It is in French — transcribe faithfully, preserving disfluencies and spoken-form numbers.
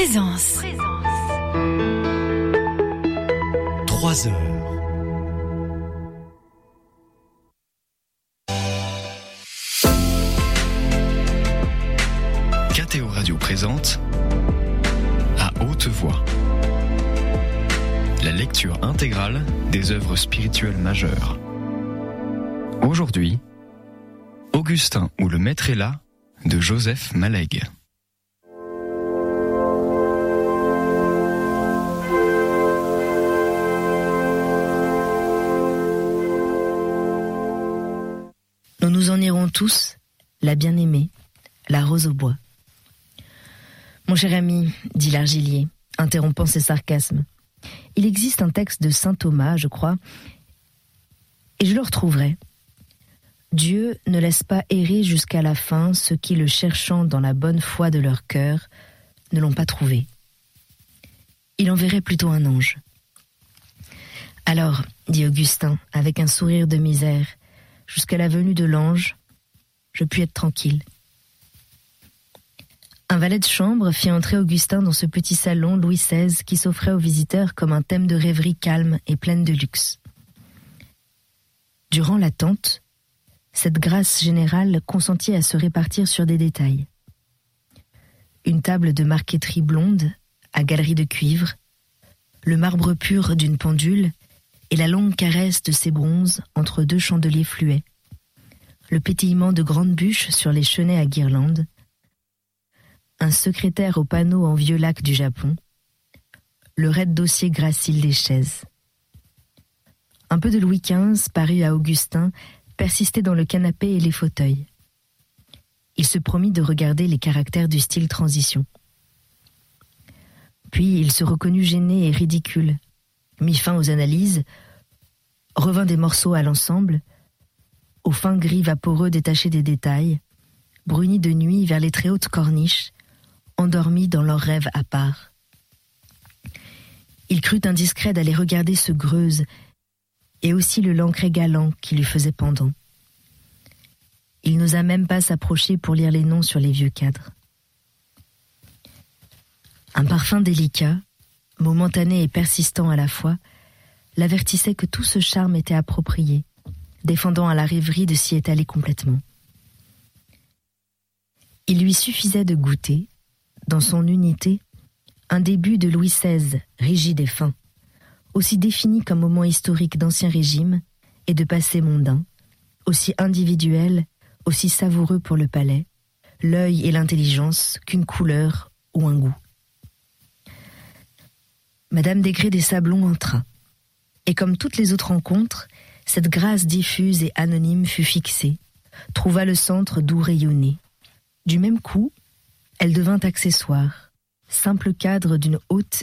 Présence. Trois heures. K T O Radio présente À haute voix la lecture intégrale des œuvres spirituelles majeures. Aujourd'hui, Augustin ou le Maître est là de Joseph Malègue. Nous nous en irons tous, la bien-aimée, la rose au bois. Mon cher ami, dit l'argilier, interrompant ses sarcasmes, il existe un texte de saint Thomas, je crois, et je le retrouverai. Dieu ne laisse pas errer jusqu'à la fin ceux qui, le cherchant dans la bonne foi de leur cœur, ne l'ont pas trouvé. Il enverrait plutôt un ange. Alors, dit Augustin, avec un sourire de misère, jusqu'à la venue de l'ange, je puis être tranquille. Un valet de chambre fit entrer Augustin dans ce petit salon Louis seize qui s'offrait aux visiteurs comme un thème de rêverie calme et pleine de luxe. Durant l'attente, cette grâce générale consentit à se répartir sur des détails. Une table de marqueterie blonde, à galerie de cuivre, le marbre pur d'une pendule et la longue caresse de ses bronzes entre deux chandeliers fluets, le pétillement de grandes bûches sur les chenets à guirlandes, un secrétaire au panneau en vieux lac du Japon, le raide dossier gracile des chaises. Un peu de Louis quinze, paru à Augustin, persistait dans le canapé et les fauteuils. Il se promit de regarder les caractères du style transition. Puis il se reconnut gêné et ridicule, mit fin aux analyses, revint des morceaux à l'ensemble, au fin gris vaporeux détaché des détails, bruni de nuit vers les très hautes corniches, endormis dans leurs rêves à part. Il crut indiscret d'aller regarder ce Greuze, et aussi le Lancret galant qui lui faisait pendant. Il n'osa même pas s'approcher pour lire les noms sur les vieux cadres. Un parfum délicat, momentané et persistant à la fois, l'avertissait que tout ce charme était approprié, défendant à la rêverie de s'y étaler complètement. Il lui suffisait de goûter, dans son unité, un début de Louis seize, rigide et fin, aussi défini comme moment historique d'Ancien Régime et de passé mondain, aussi individuel, aussi savoureux pour le palais, l'œil et l'intelligence qu'une couleur ou un goût. Madame Desgrès des Sablons entra, et comme toutes les autres rencontres, cette grâce diffuse et anonyme fut fixée, trouva le centre d'où rayonner. Du même coup, elle devint accessoire, simple cadre d'une haute